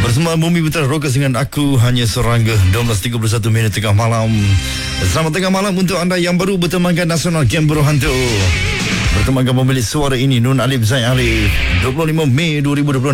Bersama Bumi Putra Rockers dengan aku hanya serangga 12.31 minit tengah malam. Selamat tengah malam untuk anda yang baru bertemankan Nasional Game Berhantu. Bertemankan pemilik suara ini Nun Alif Zaid Alif. 25 Mei 2026.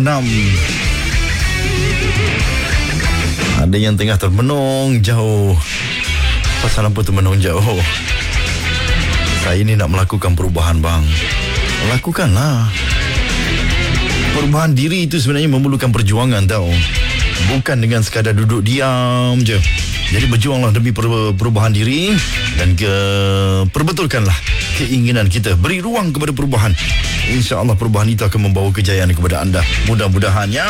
Ada yang tengah termenung jauh. Pasal apa termenung jauh? Saya ni nak melakukan perubahan bang. Lakukanlah. Perubahan diri itu sebenarnya memerlukan perjuangan tau. Bukan dengan sekadar duduk diam je. Jadi berjuanglah demi perubahan diri. Dan perbetulkanlah keinginan kita. Beri ruang kepada perubahan. InsyaAllah perubahan itu akan membawa kejayaan kepada anda. Mudah-mudahan ya.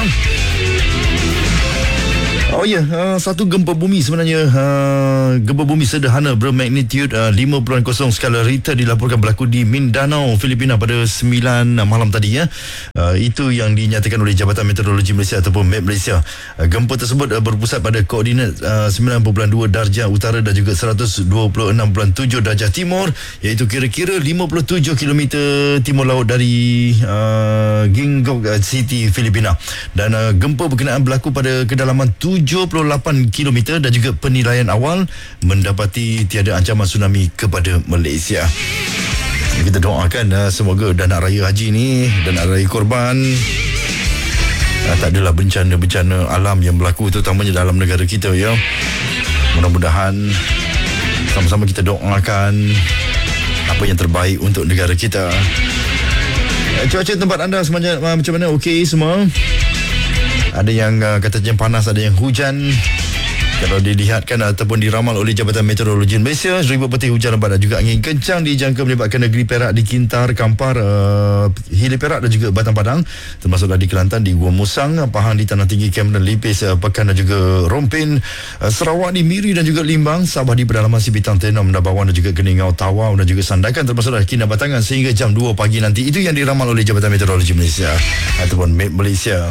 Oh ya, satu gempa bumi sebenarnya, gempa bumi sederhana bermagnitude 5.0 skala Richter dilaporkan berlaku di Mindanao, Filipina pada 9 malam tadi ya. Itu yang dinyatakan oleh Jabatan Meteorologi Malaysia ataupun MET Malaysia. Gempa tersebut berpusat pada koordinat 9.2 darjah utara dan juga 126.7 darjah timur, iaitu kira-kira 57 km timur laut dari Gingok City, Filipina. Dan gempa berkenaan berlaku pada kedalaman 78 km dan juga penilaian awal mendapati tiada ancaman tsunami kepada Malaysia. Kita doakan semoga dana raya haji ni, dana raya korban, tak adalah bencana-bencana alam yang berlaku terutamanya dalam negara kita ya. Mudah-mudahan sama-sama kita doakan apa yang terbaik untuk negara kita. Cuaca tempat anda macam mana? Okey semua? Ada yang katanya panas, ada yang hujan. Kalau dilihatkan ataupun diramal oleh Jabatan Meteorologi Malaysia, seribu petir hujan lebat dan juga angin kencang dijangka melibatkan negeri Perak, di Kintar, Kampar, Hilir Perak dan juga Batang Padang, termasuklah di Kelantan, di Gua Musang, Pahang, di Tanah Tinggi, Cameron, Lipis, Pekan dan juga Rompin, Sarawak di Miri dan juga Limbang, Sabah di pedalaman Sipitang, Tenom, Nabawan dan juga Keningau, Tawau dan juga Sandakan, termasuklah Kinabatangan sehingga jam 2 pagi nanti. Itu yang diramal oleh Jabatan Meteorologi Malaysia ataupun MET Malaysia.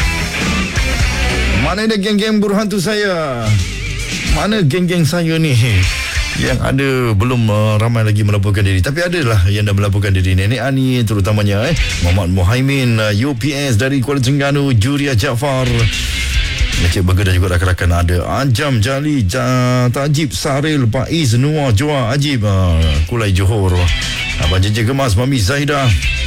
Mana ada geng-geng berhantu saya? Mana geng-geng saya ni? Yang ada belum ramai lagi melaporkan diri. Tapi adalah yang dah melaporkan diri. Nenek Ani terutamanya Muhammad Muhaimin, UPS dari Kuala Terengganu, Juria Jaafar, Encik Burger dan juga rakan-rakan ada Ajam, Jali, Tajib, Saril, Faiz, Nuah, Joa, Ajib, Kulai Johor, Abang Jeje Gemas, Mami Zaidah,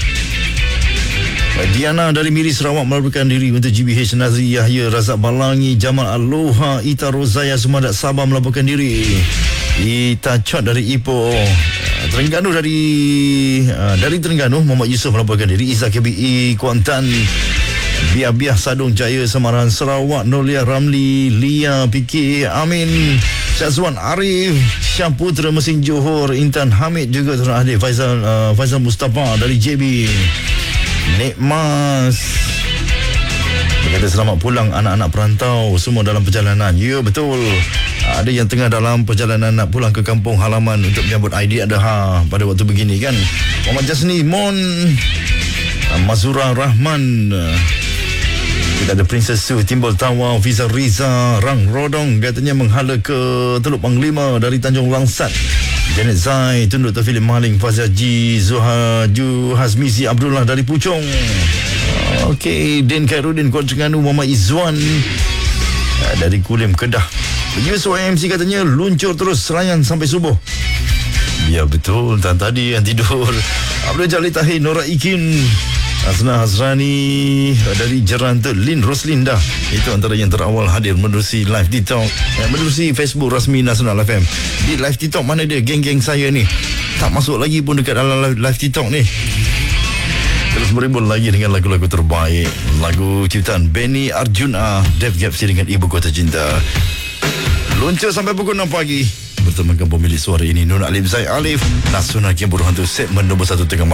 Diana dari Miri Sarawak melaporkan diri untuk GBH, Nazri Yahya, Razak Balangi, Jamal Aloha, Ita Rozaya Sumadat Sabah melaporkan diri, Ita Chot dari Ipoh, Terengganu dari Terengganu Muhammad Yusof melaporkan diri, Izzah KBI Kuantan, Biah Sadung Jaya Semaran Sarawak, Nolia Ramli, Lia PK Amin, Syazwan Arif, Syam Putra Mesin Johor, Intan Hamid juga turut hadir, Faizal Mustafa dari JB, Nek Mas berkata selamat pulang anak-anak perantau semua dalam perjalanan. Ya betul, ada yang tengah dalam perjalanan nak pulang ke kampung halaman untuk menyambut Aidiladha pada waktu begini kan. Muhammad Jasni Mon, Mazura Rahman, kita ada Princess Su, Timbul Tawa, Fiza Riza, Rang Rodong katanya menghala ke Teluk Panglima dari Tanjung Langsat, Janet Zai, Tunduk Tafilin Maling, Fazia Ji, Zuhaju Hazmizi Abdullah dari Puchong. Okey, Den Khairuddin Kuala Terengganu, Muhammad Izzuan dari Kulim Kedah. Yusuf MC katanya luncur terus Selayan sampai subuh. Ya betul, tadi yang tidur. Abdul Jalil Tahir, Nora Ikin, Asna Hasrani dari Jeranta, Lin Roslinda. Itu antara yang terawal hadir menerusi live TikTok, menerusi Facebook rasmi Nasional FM. Di live TikTok mana dia geng-geng saya ni? Tak masuk lagi pun dekat dalam live TikTok ni. Terus beribul lagi dengan lagu-lagu terbaik. Lagu ciptaan Benny Arjuna, Dev Gapsi dengan Ibu Kota Cinta. Luncur sampai pukul 6 pagi. Bertemankan pemilik suara ini Nun Alif Zaid Alif, Nasional Game Berhantu segmen nombor 1 tengah malam.